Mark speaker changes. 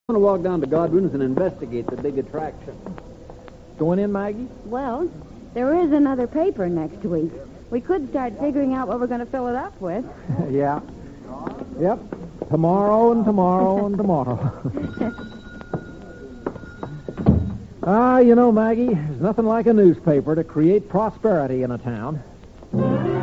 Speaker 1: I'm going to walk down to Godwin's and investigate the big attraction.
Speaker 2: Going in, Maggie?
Speaker 3: Well, there is another paper next week. We could start figuring out what we're going to fill it up with.
Speaker 2: Yeah. Yep. Tomorrow and tomorrow and tomorrow. You know, Maggie, there's nothing like a newspaper to create prosperity in a town.